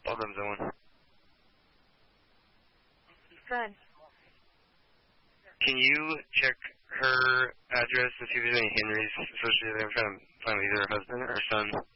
All them Owen. Good. Can you check her address to see if there's any Henrys associated there? I'm trying to find either her husband or son.